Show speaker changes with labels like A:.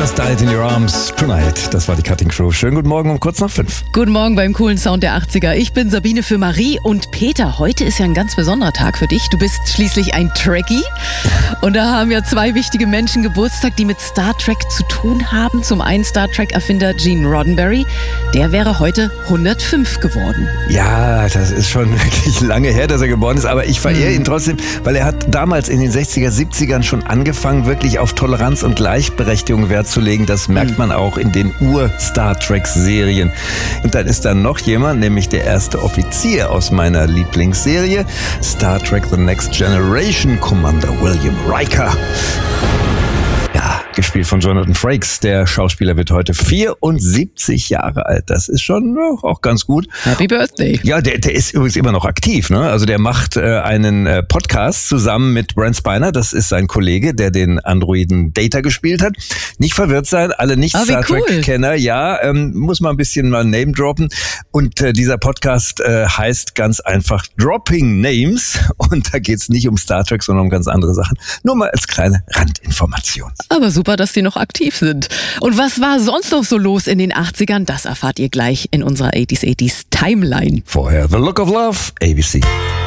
A: Just Died in Your Arms Tonight. Das war die Cutting Crew. Schönen guten Morgen um kurz nach 5.
B: Guten Morgen beim coolen Sound der 80er. Ich bin Sabine für Marie und Peter. Heute ist ja ein ganz besonderer Tag für dich. Du bist schließlich ein Trekkie. Und da haben ja zwei wichtige Menschen Geburtstag, die mit Star Trek zu tun haben. Zum einen Star Trek-Erfinder Gene Roddenberry. Der wäre heute 105 geworden.
A: Ja, das ist schon wirklich lange her, dass er geboren ist. Aber ich verehre ihn trotzdem, weil er hat damals in den 60er, 70ern schon angefangen, wirklich auf Toleranz und Gleichberechtigung Wert zu legen. Das merkt man auch in den Ur-Star Trek-Serien. Und dann ist da noch jemand, nämlich der erste Offizier aus meiner Lieblingsserie, Star Trek The Next Generation, Commander William Riker. Ja, gespielt von Jonathan Frakes. Der Schauspieler wird heute 74 Jahre alt. Das ist schon auch ganz gut.
B: Happy Birthday.
A: Ja, der ist übrigens immer noch aktiv, ne? Also der macht einen Podcast zusammen mit Brent Spiner. Das ist sein Kollege, der den Androiden Data gespielt hat. Nicht verwirrt sein, alle Nicht-Star Trek-Kenner. Ja, muss man ein bisschen mal Name droppen. Und dieser Podcast heißt ganz einfach Dropping Names. Und da geht's nicht um Star Trek, sondern um ganz andere Sachen. Nur mal als kleine Randinformation.
B: Aber super, dass die noch aktiv sind. Und was war sonst noch so los in den 80ern? Das erfahrt ihr gleich in unserer 80s Timeline.
A: Vorher The Look of Love, ABC.